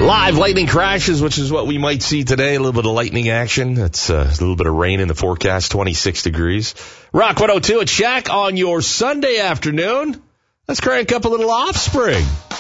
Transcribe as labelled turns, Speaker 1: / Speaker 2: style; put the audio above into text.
Speaker 1: Live lightning crashes, which is what we might see today. A little bit of lightning action. It's a little bit of rain in the forecast, 26 degrees. Rock 102 at Shaq on your Sunday afternoon. Let's crank up a little Offspring.